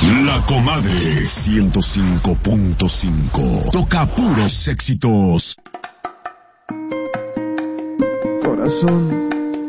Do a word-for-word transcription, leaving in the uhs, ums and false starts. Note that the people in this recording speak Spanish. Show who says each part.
Speaker 1: La Comadre ciento cinco punto cinco. Toca puros éxitos.
Speaker 2: Corazón,